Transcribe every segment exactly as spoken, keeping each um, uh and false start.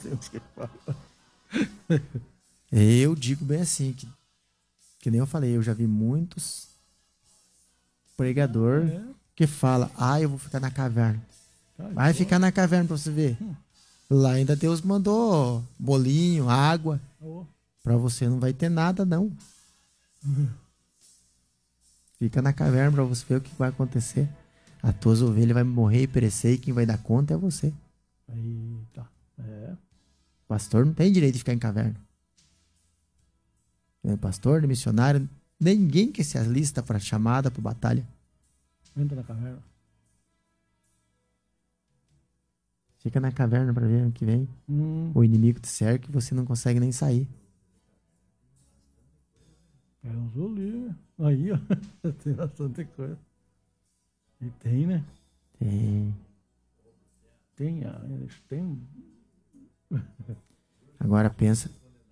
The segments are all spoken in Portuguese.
Eu digo bem assim, que, que nem eu falei, eu já vi muitos pregador é. que fala, ah, eu vou ficar na caverna. Tá, vai ficar na caverna pra você ver. Hum. Lá ainda Deus mandou bolinho, água. Oh. Pra você não vai ter nada, não. Uhum. Fica na caverna pra você ver o que vai acontecer. As tuas ovelhas vão morrer e perecer e quem vai dar conta é você. Eita. É. Pastor não tem direito de ficar em caverna. É pastor, missionário, ninguém que se alista para chamada, para batalha. Entra na caverna. Fica na caverna para ver o que vem. Hum. O inimigo te cerca e você não consegue nem sair. É um Zuli. Aí, ó. Tem bastante coisa. E tem, né? Tem. Tem, eles têm. Agora pensa.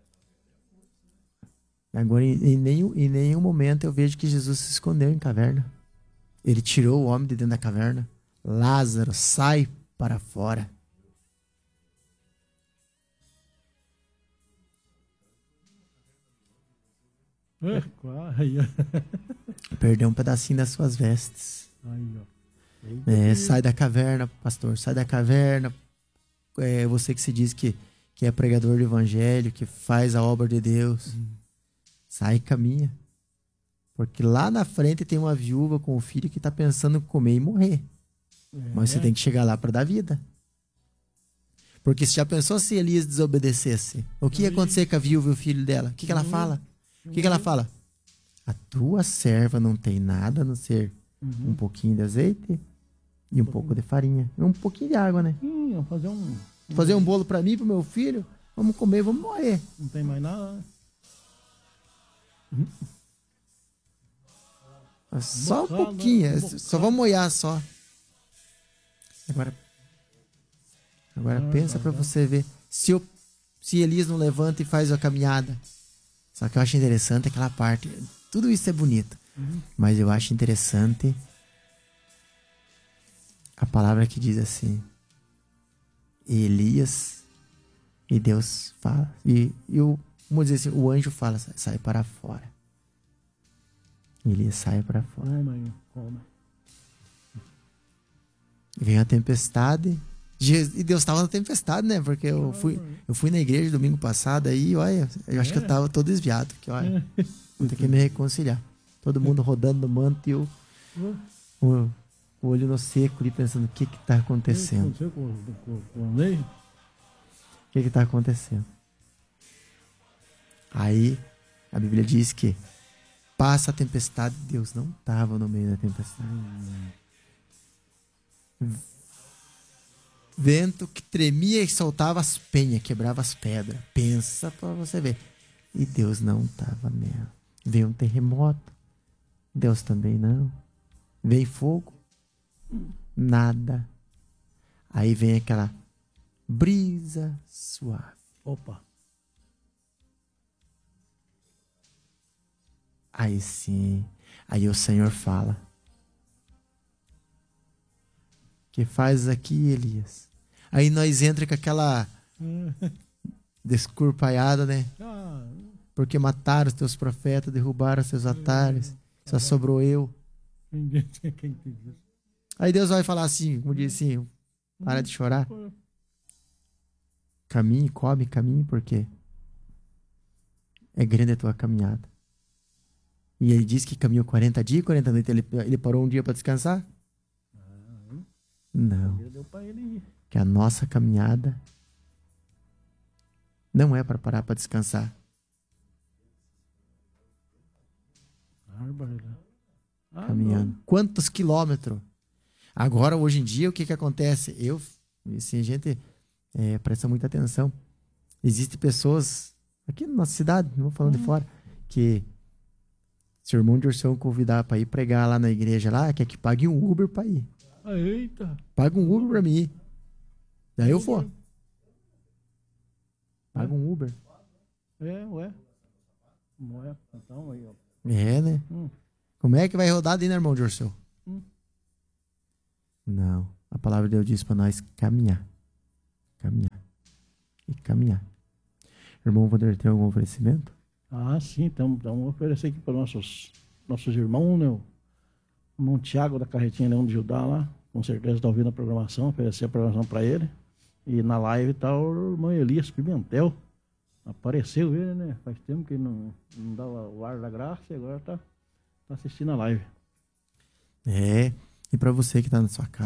Agora, em, em, nenhum, em nenhum momento eu vejo que Jesus se escondeu em caverna. Ele tirou o homem de dentro da caverna. Lázaro, sai para fora. É, aí, perdeu um pedacinho das suas vestes. Aí, ó. É, sai da caverna, pastor. Sai da caverna. É, você que se diz que, que é pregador do evangelho, que faz a obra de Deus. Hum. Sai e caminha. Porque lá na frente tem uma viúva com o filho que está pensando em comer e morrer. É. Mas você tem que chegar lá para dar vida. Porque você já pensou se Elias desobedecesse? O que ia acontecer com a viúva e o filho dela? O que, que ela fala? O que, que ela fala? A tua serva não tem nada a não ser uhum. um pouquinho de azeite e um, um pouco de farinha. E um pouquinho de água, né? Hum, vamos fazer um... Fazer um bolo para mim e pro meu filho. Vamos comer, vamos morrer. Não tem mais nada, né? Uhum. Só um pouquinho. Um só vamos molhar só. Agora, agora ah, pensa para você ver. Se, eu, se Elias não levanta e faz a caminhada. Só que eu acho interessante aquela parte. Tudo isso é bonito. Uhum. Mas eu acho interessante a palavra que diz assim. Elias e Deus fala. E, e o, vamos dizer assim, o anjo fala, sai para fora. Elias sai para fora. Ai, mãe, como? Vem a tempestade. E Deus estava na tempestade, né? Porque eu fui, eu fui na igreja domingo passado aí, olha, eu acho é. que eu estava todo desviado. Porque, olha, é. vou ter que me reconciliar. Todo mundo rodando no manto e eu o, o olho no seco ali pensando, o que que tá acontecendo? O que que tá acontecendo? Aí a Bíblia diz que passa a tempestade, Deus não estava no meio da tempestade. Vento que tremia e soltava as penhas, quebrava as pedras. Pensa pra você ver. E Deus não estava nela. Veio um terremoto. Deus também não. Veio fogo. Nada. Aí vem aquela brisa suave. Opa. Aí sim. Aí o Senhor fala. Que faz aqui, Elias? Aí nós entra com aquela descurpaiada, né? Porque mataram os teus profetas, derrubaram os teus altares. Só sobrou eu. Aí Deus vai falar assim, como diz assim, para de chorar. Caminhe, come, caminhe, porque é grande a tua caminhada. E ele disse que caminhou quarenta dias, quarenta noites. Ele, ele parou um dia para descansar? Não. Que a nossa caminhada não é para parar para descansar. Caminhando. Quantos quilômetros? Agora, hoje em dia, o que que acontece? Eu, assim, a gente é, presta muita atenção. Existem pessoas aqui na nossa cidade, não vou falando hum. de fora, que se o irmão de Ursão convidar para ir pregar lá na igreja, lá, quer que pague um Uber para ir. Eita. Paga um Uber pra mim ir. Daí eu vou. Paga um Uber. É, ué. Ué, então aí, ó. É, né? Hum. Como é que vai rodar ali, né, irmão de Ursão? Hum. Não. A palavra de Deus diz pra nós caminhar. Caminhar. e caminhar. Irmão Vander, tem algum oferecimento? Ah, sim, então, então vou oferecer aqui para nossos, nossos irmãos, né? O irmão Tiago da Carretinha Leão de Judá lá, com certeza está ouvindo a programação, oferecer a programação para ele. E na live está o irmão Elias Pimentel. Apareceu ele, né? Faz tempo que não, não dava o ar da graça e agora está tá assistindo a live. É, e para você que está na sua casa,